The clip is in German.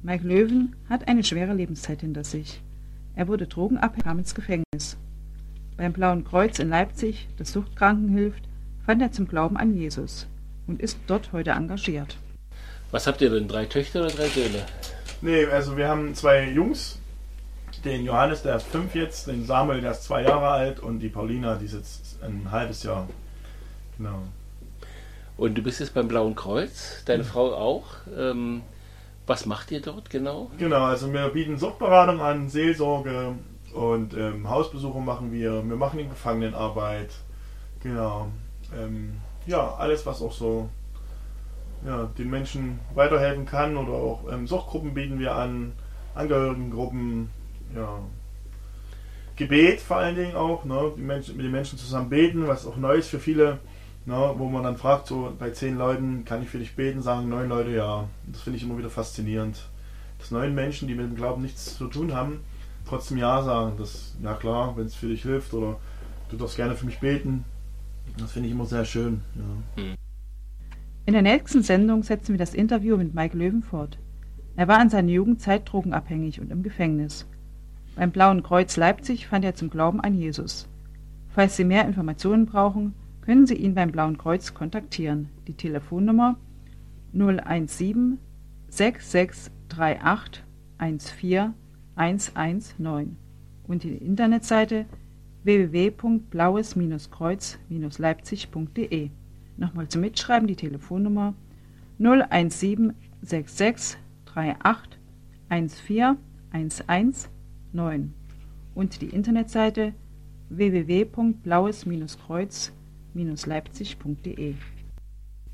Mike Löwen hat eine schwere Lebenszeit hinter sich. Er wurde drogenabhängig und kam ins Gefängnis. Beim Blauen Kreuz in Leipzig, das Suchtkranken hilft, fand er zum Glauben an Jesus und ist dort heute engagiert. Was habt ihr denn, 3 Töchter oder 3 Söhne? Nee, also wir haben 2 Jungs, den Johannes, der ist 5 jetzt, den Samuel, der ist 2 Jahre alt und die Paulina, die ist jetzt ein halbes Jahr. Genau. Und du bist jetzt beim Blauen Kreuz, deine Frau auch. Was macht ihr dort genau? Genau, also wir bieten Suchtberatung an, Seelsorge und Hausbesuche machen wir machen die Gefangenenarbeit. Genau. Ja, alles, was auch so den Menschen weiterhelfen kann, oder auch Suchtgruppen bieten wir an, Angehörigengruppen, ja. Gebet vor allen Dingen auch, ne? Mit den Menschen zusammen beten, was auch neu ist für viele, ne? Wo man dann fragt, so bei 10 Leuten, kann ich für dich beten, sagen 9 Leute ja. Das finde ich immer wieder faszinierend. Dass 9 Menschen, die mit dem Glauben nichts zu tun haben, trotzdem ja sagen. Das, ja klar, wenn es für dich hilft, oder du darfst gerne für mich beten. Das finde ich immer sehr schön. Ja. In der nächsten Sendung setzen wir das Interview mit Mike Löwen fort. Er war in seiner Jugendzeit drogenabhängig und im Gefängnis. Beim Blauen Kreuz Leipzig fand er zum Glauben an Jesus. Falls Sie mehr Informationen brauchen, können Sie ihn beim Blauen Kreuz kontaktieren. Die Telefonnummer 017 6638 14119 und die Internetseite www.blaues-kreuz-leipzig.de. Nochmal zum Mitschreiben die Telefonnummer 017 6638 14119 und die Internetseite www.blaues-kreuz-leipzig.de.